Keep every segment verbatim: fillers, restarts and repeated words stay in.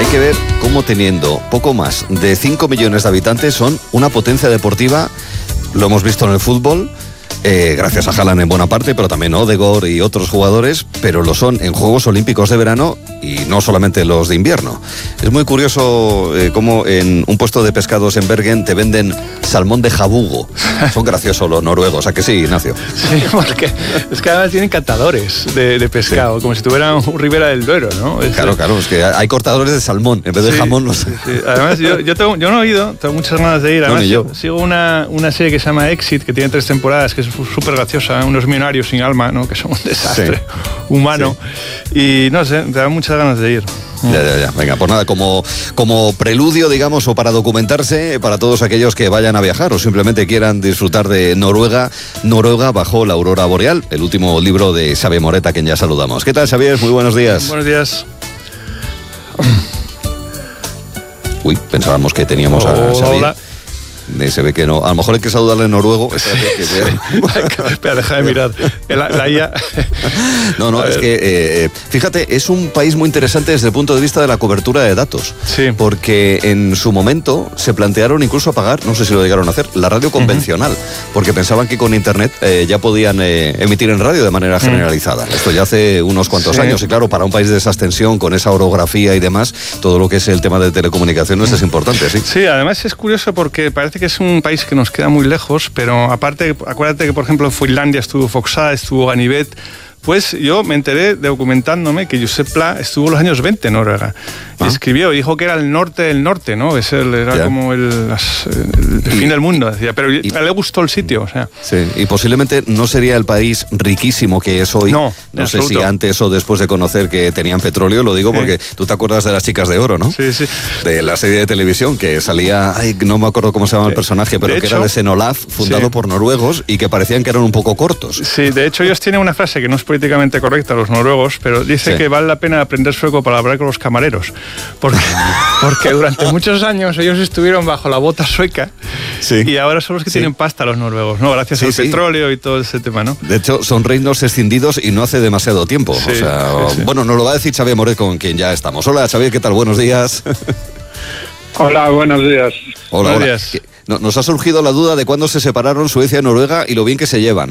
que ver cómo, teniendo poco más de cinco millones de habitantes, son una potencia deportiva. Lo hemos visto en el fútbol, eh, gracias a Haaland en buena parte, pero también Odegaard y otros jugadores, pero lo son en Juegos Olímpicos de verano y no solamente los de invierno. Es muy curioso eh, cómo en un puesto de pescados en Bergen te venden salmón de jabugo. Son graciosos los noruegos, ¿a que sí, Ignacio? Sí, porque es que además tienen catadores de, de pescado, sí, como si tuvieran un Ribera del Duero, ¿no? Es, claro, claro, es que hay cortadores de salmón en vez de sí, jamón. No sé. Sí, sí. Además, yo, yo, tengo, yo no he ido, tengo muchas ganas de ir. Además, no, ni yo. Sigo una, una serie que se llama Exit, que tiene tres temporadas, que es súper graciosa, unos millonarios sin alma, ¿no? Que son un desastre sí. humano. Sí. Y no sé, te da muchas ganas de ir. Ya, ya, ya. Venga, pues nada, como, como preludio, digamos, o para documentarse, para todos aquellos que vayan a viajar o simplemente quieran disfrutar de Noruega, Noruega bajo la aurora boreal, el último libro de Xavier Moreta, a quien ya saludamos. ¿Qué tal, Xavier? Muy buenos días. Buenos días. Uy, pensábamos que teníamos a Xavier. Hola. Se ve que no. A lo mejor hay que saludarle en noruego. Sí, que sí. Espera, deja de mirar. La, la I A. No, no, es que, eh, fíjate, es un país muy interesante desde el punto de vista de la cobertura de datos. Sí. Porque en su momento se plantearon incluso apagar, no sé si lo llegaron a hacer, la radio convencional. Uh-huh. Porque pensaban que con internet eh, ya podían eh, emitir en radio de manera generalizada. Uh-huh. Esto ya hace unos cuantos sí. años. Y claro, para un país de esa extensión, con esa orografía y demás, todo lo que es el tema de telecomunicaciones uh-huh. es importante, ¿sí? Sí, además es curioso porque parece que es un país que nos queda muy lejos, pero aparte, acuérdate que por ejemplo en Finlandia estuvo Foxá, estuvo Ganivet. Pues yo me enteré documentándome que Josep Pla estuvo en los años veinte en Noruega. Y ah. escribió, dijo que era el norte del norte, ¿no? Es el, era yeah. como el, las, el, el fin del mundo, decía. Pero y, a él le gustó el sitio, o sea. Sí, y posiblemente no sería el país riquísimo que es hoy. No, no sé absoluto. Si antes o después de conocer que tenían petróleo, lo digo sí. porque tú te acuerdas de Las Chicas de Oro, ¿no? Sí, sí. De la serie de televisión que salía, ay, no me acuerdo cómo se llama sí. el personaje, pero de que hecho, era de Senolaf, fundado sí. por noruegos y que parecían que eran un poco cortos. Sí, de hecho ellos tienen una frase que no es políticamente correcta, los noruegos, pero dice sí. que vale la pena aprender sueco para hablar con los camareros, porque, porque durante muchos años ellos estuvieron bajo la bota sueca sí. y ahora son los que sí. tienen pasta los noruegos, ¿no? Gracias sí, al sí. petróleo y todo ese tema, ¿no? De hecho, son reinos escindidos y no hace demasiado tiempo. Sí, o sea, sí, sí. bueno, nos lo va a decir Xavier Moret, con quien ya estamos. Hola, Xavier, ¿qué tal? Buenos días. Hola, buenos días. Hola, buenos hola. días. Nos ha surgido la duda de cuándo se separaron Suecia y Noruega y lo bien que se llevan.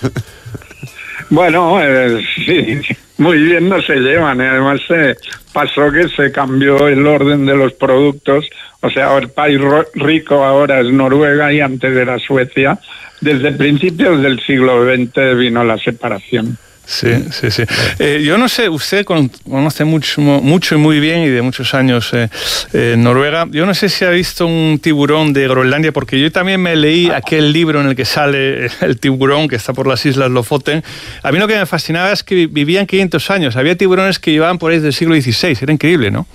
Bueno, eh, sí, muy bien no se llevan. ¿eh? Además, eh, pasó que se cambió el orden de los productos. O sea, el país rico ahora es Noruega y antes era Suecia. Desde principios del siglo veinte vino la separación. Sí, sí, sí. Eh, yo no sé, usted conoce mucho, mucho y muy bien y de muchos años eh, eh, Noruega. Yo no sé si ha visto un tiburón de Groenlandia, porque yo también me leí aquel libro en el que sale el tiburón que está por las islas Lofoten. A mí lo que me fascinaba es que vivían quinientos años. Había tiburones que llevaban por ahí desde el siglo dieciséis. Era increíble, ¿no?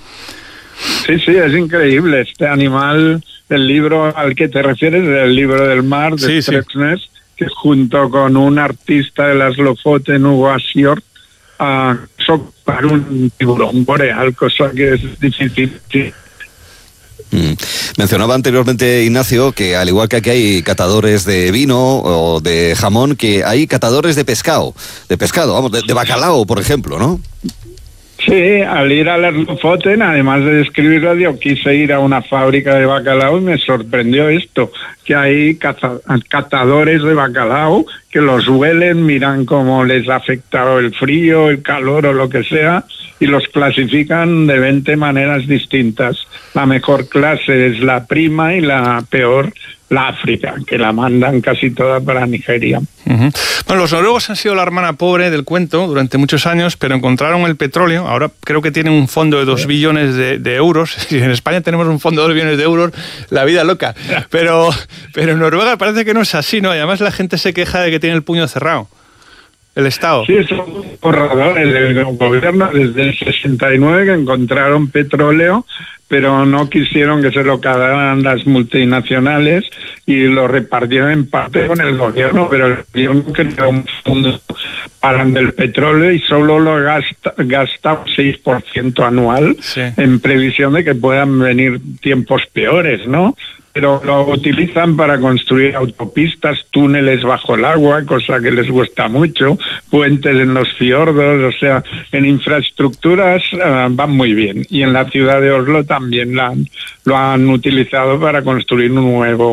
Sí, sí, es increíble. Este animal, el libro al que te refieres, el libro del mar de sí, Streksnes, sí. que junto con un artista de las Lofoten, Hugo Asior, uh, son para un tiburón boreal, cosa que es difícil. Sí. Mm. Mencionaba anteriormente Ignacio que al igual que aquí hay catadores de vino o de jamón, que hay catadores de pescado, de pescado, vamos, de, de bacalao, por ejemplo, ¿no? Sí, al ir a las Lofoten, además de describirlo, yo quise ir a una fábrica de bacalao y me sorprendió esto, que hay caza- catadores de bacalao que los huelen, miran cómo les ha afectado el frío, el calor o lo que sea, y los clasifican de veinte maneras distintas. La mejor clase es la prima y la peor la África, que la mandan casi toda para Nigeria. Uh-huh. Bueno, los noruegos han sido la hermana pobre del cuento durante muchos años, pero encontraron el petróleo. Ahora creo que tienen un fondo de dos billones de, de euros. Y en España tenemos un fondo de dos billones de euros, la vida loca. Pero, pero en Noruega parece que no es así, ¿no? Y además la gente se queja de que tiene el puño cerrado. El Estado. Sí, son borradores del gobierno desde el sesenta y nueve que encontraron petróleo, pero no quisieron que se lo quedaran las multinacionales y lo repartieron en parte con el gobierno, pero el gobierno creó un fondo para el petróleo y solo lo gasta, gasta un seis por ciento anual, sí. en previsión de que puedan venir tiempos peores, ¿no? pero lo utilizan para construir autopistas, túneles bajo el agua, cosa que les gusta mucho, puentes en los fiordos, o sea, en infraestructuras uh, van muy bien. Y en la ciudad de Oslo también la han, lo han utilizado para construir un nuevo